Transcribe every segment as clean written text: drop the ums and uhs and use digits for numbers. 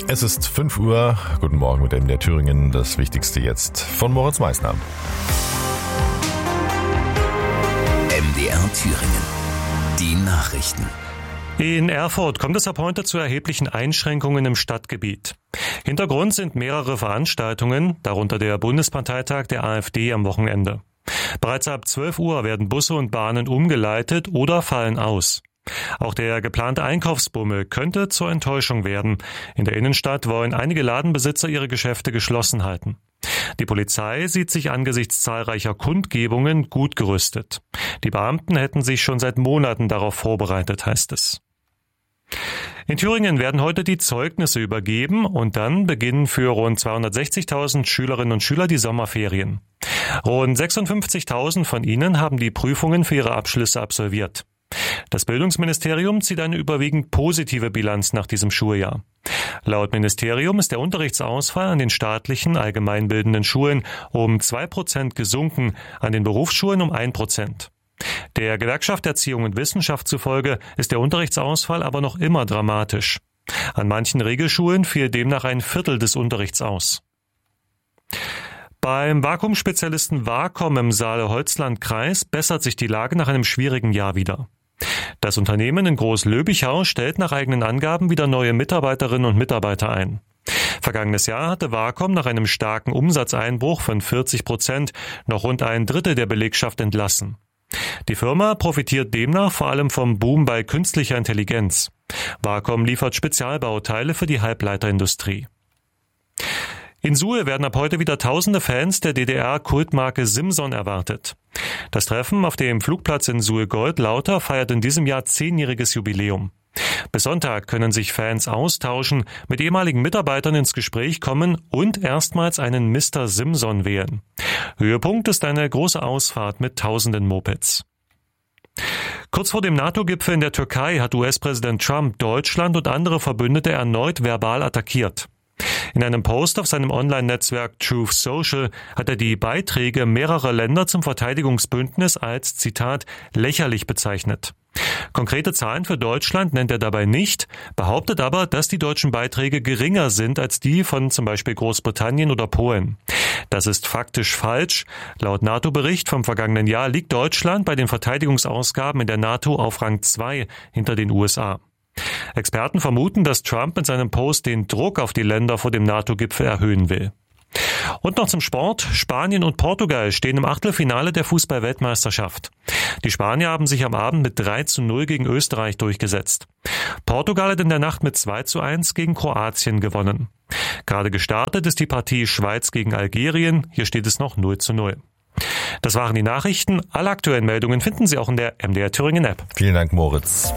Es ist 5 Uhr. Guten Morgen mit MDR Thüringen. Das Wichtigste jetzt von Moritz Meissner. MDR Thüringen. Die Nachrichten. In Erfurt kommt es ab heute zu erheblichen Einschränkungen im Stadtgebiet. Hintergrund sind mehrere Veranstaltungen, darunter der Bundesparteitag der AfD am Wochenende. Bereits ab 12 Uhr werden Busse und Bahnen umgeleitet oder fallen aus. Auch der geplante Einkaufsbummel könnte zur Enttäuschung werden. In der Innenstadt wollen einige Ladenbesitzer ihre Geschäfte geschlossen halten. Die Polizei sieht sich angesichts zahlreicher Kundgebungen gut gerüstet. Die Beamten hätten sich schon seit Monaten darauf vorbereitet, heißt es. In Thüringen werden heute die Zeugnisse übergeben und dann beginnen für rund 260.000 Schülerinnen und Schüler die Sommerferien. Rund 56.000 von ihnen haben die Prüfungen für ihre Abschlüsse absolviert. Das Bildungsministerium zieht eine überwiegend positive Bilanz nach diesem Schuljahr. Laut Ministerium ist der Unterrichtsausfall an den staatlichen allgemeinbildenden Schulen um 2% gesunken, an den Berufsschulen um 1%. Der Gewerkschaft Erziehung und Wissenschaft zufolge ist der Unterrichtsausfall aber noch immer dramatisch. An manchen Regelschulen fiel demnach ein Viertel des Unterrichts aus. Beim Vakuumspezialisten Vacom im Saale-Holzland-Kreis bessert sich die Lage nach einem schwierigen Jahr wieder. Das Unternehmen in Groß-Löbichau stellt nach eigenen Angaben wieder neue Mitarbeiterinnen und Mitarbeiter ein. Vergangenes Jahr hatte Vacom nach einem starken Umsatzeinbruch von 40% noch rund ein Drittel der Belegschaft entlassen. Die Firma profitiert demnach vor allem vom Boom bei künstlicher Intelligenz. Vacom liefert Spezialbauteile für die Halbleiterindustrie. In Suhl werden ab heute wieder tausende Fans der DDR-Kultmarke Simson erwartet. Das Treffen auf dem Flugplatz in Suhl-Goldlauter feiert in diesem Jahr 10-jähriges Jubiläum. Bis Sonntag können sich Fans austauschen, mit ehemaligen Mitarbeitern ins Gespräch kommen und erstmals einen Mr. Simson wählen. Höhepunkt ist eine große Ausfahrt mit tausenden Mopeds. Kurz vor dem NATO-Gipfel in der Türkei hat US-Präsident Trump Deutschland und andere Verbündete erneut verbal attackiert. In einem Post auf seinem Online-Netzwerk Truth Social hat er die Beiträge mehrerer Länder zum Verteidigungsbündnis als, Zitat, lächerlich bezeichnet. Konkrete Zahlen für Deutschland nennt er dabei nicht, behauptet aber, dass die deutschen Beiträge geringer sind als die von zum Beispiel Großbritannien oder Polen. Das ist faktisch falsch. Laut NATO-Bericht vom vergangenen Jahr liegt Deutschland bei den Verteidigungsausgaben in der NATO auf Rang 2 hinter den USA. Experten vermuten, dass Trump mit seinem Post den Druck auf die Länder vor dem NATO-Gipfel erhöhen will. Und noch zum Sport. Spanien und Portugal stehen im Achtelfinale der Fußball-Weltmeisterschaft. Die Spanier haben sich am Abend mit 3:0 gegen Österreich durchgesetzt. Portugal hat in der Nacht mit 2:1 gegen Kroatien gewonnen. Gerade gestartet ist die Partie Schweiz gegen Algerien. Hier steht es noch 0:0. Das waren die Nachrichten. Alle aktuellen Meldungen finden Sie auch in der MDR Thüringen App. Vielen Dank, Moritz.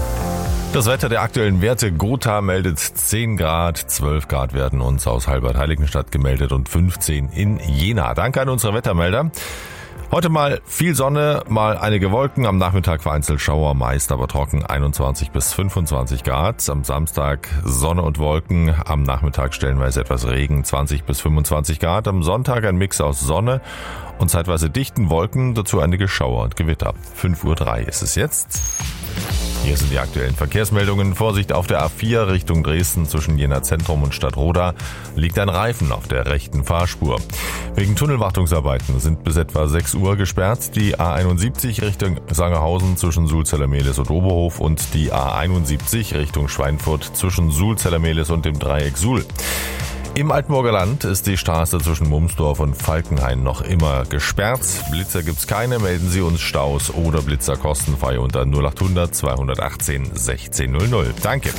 Das Wetter der aktuellen Werte. Gotha meldet 10 Grad, 12 Grad werden uns aus Halbert-Heiligenstadt gemeldet und 15 in Jena. Danke an unsere Wettermelder. Heute mal viel Sonne, mal einige Wolken, am Nachmittag vereinzelt Schauer, meist aber trocken, 21 bis 25 Grad. Am Samstag Sonne und Wolken, am Nachmittag stellenweise etwas Regen, 20 bis 25 Grad. Am Sonntag ein Mix aus Sonne und zeitweise dichten Wolken, dazu einige Schauer und Gewitter. 5:03 Uhr ist es jetzt. Hier sind die aktuellen Verkehrsmeldungen. Vorsicht auf der A4 Richtung Dresden zwischen Jena Zentrum und Stadtroda liegt ein Reifen auf der rechten Fahrspur. Wegen Tunnelwartungsarbeiten sind bis etwa 6 Uhr gesperrt die A71 Richtung Sangerhausen zwischen Sulzellermehlis und Oberhof und die A71 Richtung Schweinfurt zwischen Sulzellermehlis und dem Dreieck Suhl. Im Altenburger Land ist die Straße zwischen Mumsdorf und Falkenhain noch immer gesperrt. Blitzer gibt's keine, melden Sie uns Staus oder Blitzer kostenfrei unter 0800 218 1600. Danke.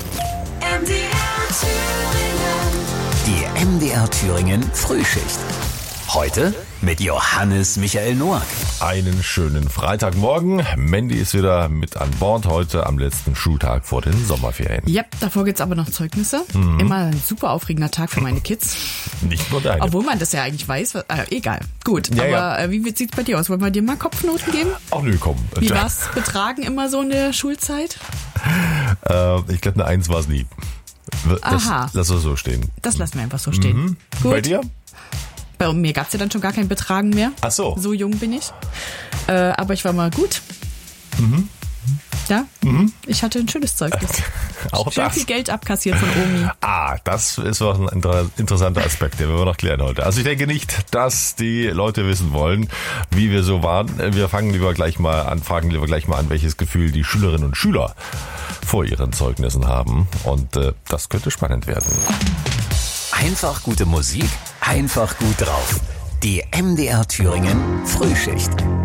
Die MDR Thüringen Frühschicht. Heute mit Johannes Michael Noack. Einen schönen Freitagmorgen. Mandy ist wieder mit an Bord heute am letzten Schultag vor den Sommerferien. Ja, davor gibt's aber noch Zeugnisse. Immer ein super aufregender Tag für meine Kids. Nicht nur deine. Obwohl man das ja eigentlich weiß. Egal, gut. Ja, aber ja. Wie sieht's bei dir aus? Wollen wir dir mal Kopfnoten geben? Ach nö, komm. Wie war's Betragen immer so in der Schulzeit? Ich glaube, eine 1 war es nie. Aha. Lass es so stehen. Das lassen wir einfach so stehen. Gut. Bei dir? Bei mir gab's ja dann schon gar kein Betragen mehr. Ach so. So jung bin ich. Aber ich war mal gut. Ja, ich hatte ein schönes Zeugnis. Auch Schön das. viel Geld abkassiert von Omi. Das ist was ein interessanter Aspekt, den wir noch klären heute. Also ich denke nicht, dass die Leute wissen wollen, wie wir so waren. Wir fragen lieber gleich mal an, welches Gefühl die Schülerinnen und Schüler vor ihren Zeugnissen haben. Und das könnte spannend werden. Einfach gute Musik, einfach gut drauf. Die MDR Thüringen Frühschicht.